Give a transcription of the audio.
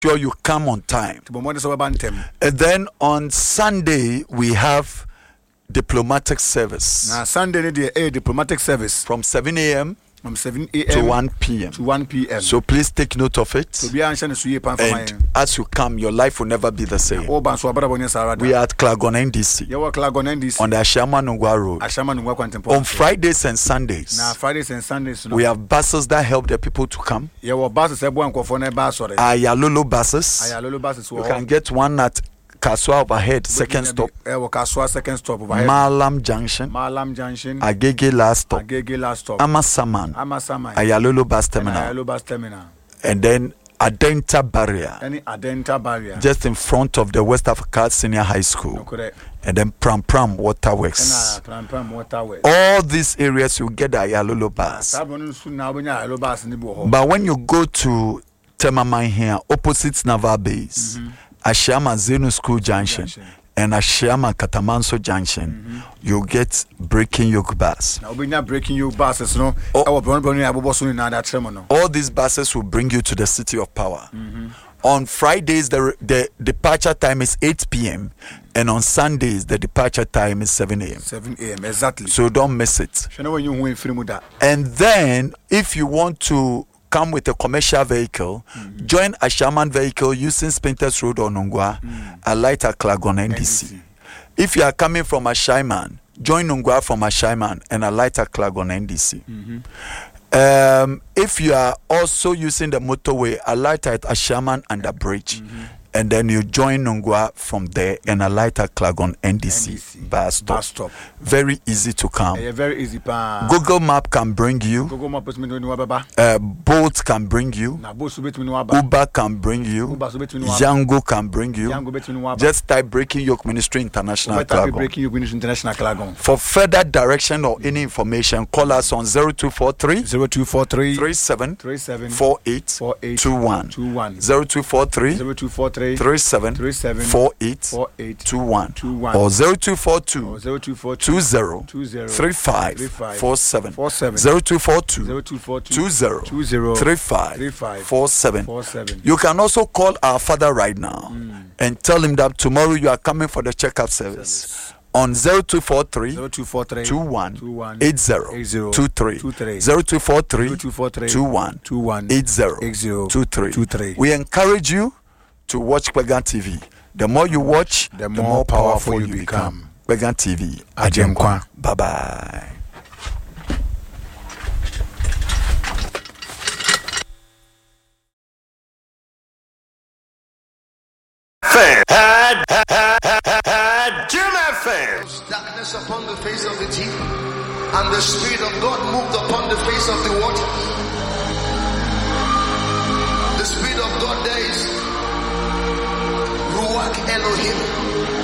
sure you come on time. And then on Sunday, we have diplomatic service. Now Sunday, a diplomatic service from 7 a.m. from 7 a.m. to 1 p.m. to 1 p.m. So please take note of it. And as you come, your life will never be the same. We are at Klagon NDC on the Ashama Nungwa Road. On Fridays and Sundays, we have buses that help the people to come. Ayalolo buses. You can get one at Kaswa overhead, second stop. Malam Junction. Agege last stop. Amasaman. Ayalolo bus terminal. And then Adenta barrier. Just in front of the West Africa Senior High School. And then Pram Waterworks. All these areas you get the Ayalolo bus. But when you go to Temaman here, opposite Naval Base, Ashama Zenu School Junction and Ashama Katamanso Junction, you get breaking yoke bus. All these buses will bring you to the city of power. On Fridays, the departure time is 8 p.m. and on Sundays, the departure time is 7 a.m. 7 a.m. exactly. So don't miss it. And then, if you want to come with a commercial vehicle, join a Shaman vehicle using Spinters Road or Nungwa, alight at Klagon NDC. If you are coming from a Shaiman, join Nungwa from a Shaiman and alight at Klagon NDC. If you are also using the motorway, alight at a Shaman and a bridge. And then you join Nungwa from there and alight at Klagon NDC bus stop. Very easy to come. Very easy. Google Map can bring you. Bolt can bring you. Uber can bring you. Yango can bring you. Just type Breaking Yoke Ministry International Klagon. For further direction or any information, call us on 0243 37 48 21 0243 37 48 21 or 0242 20 35 47 0242 20 35 47. You can also call our father right now and tell him that tomorrow you are coming for the checkup service on 0243 21 80 23 0243 21 80 23. We encourage you to watch Kwegan TV. The more you watch, the more powerful you become. Kwegan TV. Ajemkwa. Bye-bye. Darkness upon the face of the deep, and the Spirit of God moved upon the face of the water. The Spirit of God there is Ruach Elohim.